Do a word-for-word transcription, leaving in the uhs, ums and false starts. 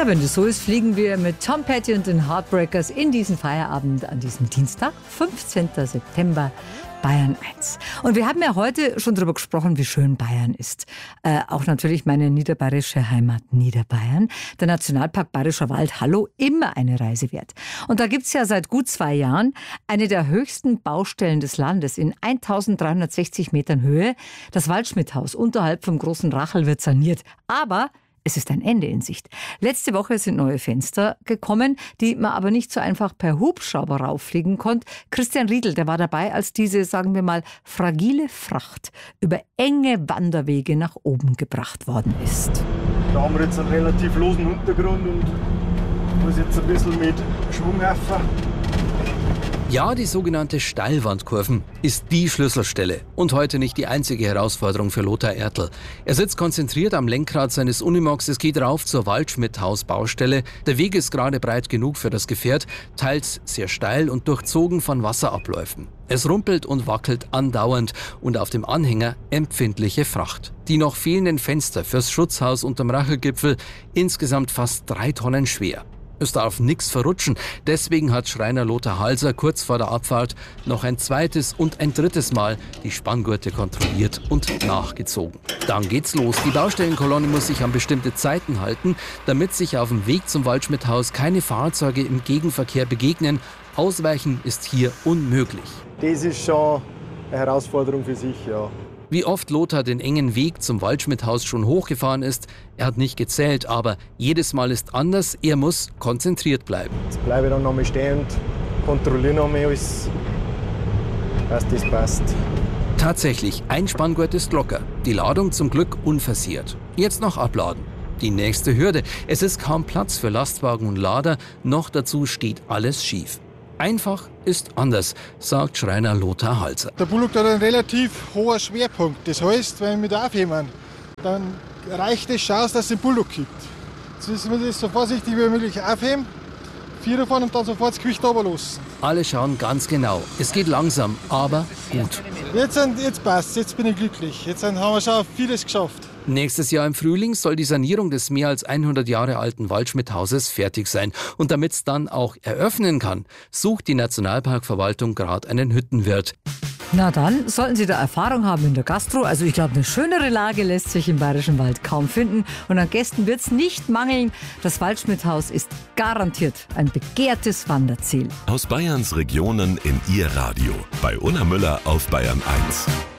Ja, wenn das so ist, fliegen wir mit Tom Petty und den Heartbreakers in diesen Feierabend an diesem Dienstag, fünfzehnten September, Bayern eins. Und wir haben ja heute schon darüber gesprochen, wie schön Bayern ist. Äh, auch natürlich meine niederbayerische Heimat Niederbayern. Der Nationalpark Bayerischer Wald, hallo, immer eine Reise wert. Und da gibt's ja seit gut zwei Jahren eine der höchsten Baustellen des Landes in eintausenddreihundertsechzig Metern Höhe. Das Waldschmidthaus unterhalb vom Großen Rachel wird saniert. Aber es ist ein Ende in Sicht. Letzte Woche sind neue Fenster gekommen, die man aber nicht so einfach per Hubschrauber rauffliegen konnte. Christian Riedl, der war dabei, als diese, sagen wir mal, fragile Fracht über enge Wanderwege nach oben gebracht worden ist. Da haben wir jetzt einen relativ losen Untergrund und muss jetzt ein bisschen mit Schwung helfen. Ja, die sogenannte Steilwandkurven ist die Schlüsselstelle und heute nicht die einzige Herausforderung für Lothar Ertl. Er sitzt konzentriert am Lenkrad seines Unimogs, es geht rauf zur Waldschmidthaus-Baustelle. Der Weg ist gerade breit genug für das Gefährt, teils sehr steil und durchzogen von Wasserabläufen. Es rumpelt und wackelt andauernd und auf dem Anhänger empfindliche Fracht. Die noch fehlenden Fenster fürs Schutzhaus unterm Rachelgipfel, insgesamt fast drei Tonnen schwer. Es darf nichts verrutschen, deswegen hat Schreiner Lothar Halser kurz vor der Abfahrt noch ein zweites und ein drittes Mal die Spanngurte kontrolliert und nachgezogen. Dann geht's los. Die Baustellenkolonne muss sich an bestimmte Zeiten halten, damit sich auf dem Weg zum Waldschmidthaus keine Fahrzeuge im Gegenverkehr begegnen. Ausweichen ist hier unmöglich. Das ist schon eine Herausforderung für sich, ja. Wie oft Lothar den engen Weg zum Waldschmidthaus schon hochgefahren ist, er hat nicht gezählt, aber jedes Mal ist anders, er muss konzentriert bleiben. Jetzt bleibe ich dann nochmal stehen und kontrolliere nochmal alles, dass das passt. Tatsächlich, ein Spanngurt ist locker, die Ladung zum Glück unversehrt. Jetzt noch abladen. Die nächste Hürde, es ist kaum Platz für Lastwagen und Lader, noch dazu steht alles schief. Einfach ist anders, sagt Schreiner Lothar Halser. Der Bullock hat einen relativ hohen Schwerpunkt. Das heißt, wenn wir da aufheben, dann reicht es schon aus, dass es den Bullock gibt. Jetzt müssen wir das so vorsichtig wie möglich aufheben, vier fahren und dann sofort das Gewicht runterlassen. Alle schauen ganz genau. Es geht langsam, aber gut. Jetzt, jetzt passt jetzt bin ich glücklich. Jetzt haben wir schon vieles geschafft. Nächstes Jahr im Frühling soll die Sanierung des mehr als hundert Jahre alten Waldschmidthauses fertig sein. Und damit es dann auch eröffnen kann, sucht die Nationalparkverwaltung gerade einen Hüttenwirt. Na dann, sollten Sie da Erfahrung haben in der Gastro, also ich glaube, eine schönere Lage lässt sich im Bayerischen Wald kaum finden. Und an Gästen wird es nicht mangeln. Das Waldschmidthaus ist garantiert ein begehrtes Wanderziel. Aus Bayerns Regionen in Ihr Radio. Bei Unna Müller auf Bayern eins.